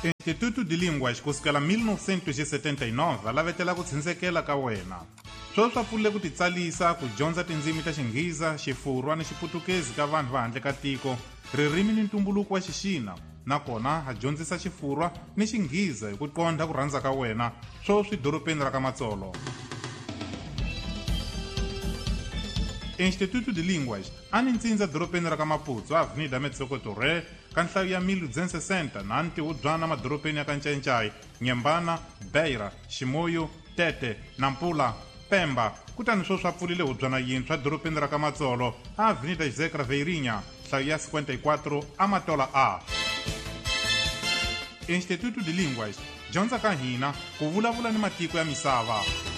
Instituto de Línguas kusukela 1979 lavetela ku tshinsekela ka wena. Sweswi swa pfulile ku titsalisa ku dyondza tindzimi ta Xingheza, Xifurwa ni Xiputukezi ka vanhu va handle ka tiko, ririmi ni ntumbuluko wa Xixina. Nakona ha dyondzisa Xifurwa ni Xingheza hi ku qondha ku rhandza ka wena sweswi dorobeni ra Kamatsolo. Instituto de Línguas ani ntsindza dorobeni ra Maputo, Avenida Metsokotoré, ka nhlayo ya 1260 na ntihudzwana madorobeni ya Kancencai, Nyembana, Beira, Ximoyo, Tete, Nampula, Pemba. Kutani sweswi swa pfulile hudzwana yintshwa dorobeni ra Kamatsolo, Avenida José Craveirinha, nhlayo ya 54 Amatola A. Instituto de Línguas dyondza ka hina ku vulavula ni matiko ya misava.